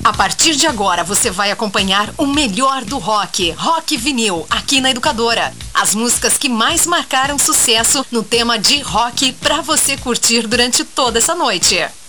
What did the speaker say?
A partir de agora, você vai acompanhar o melhor do rock, Rock Vinil, aqui na Educadora. As músicas que mais marcaram sucesso no tema de rock pra você curtir durante toda essa noite.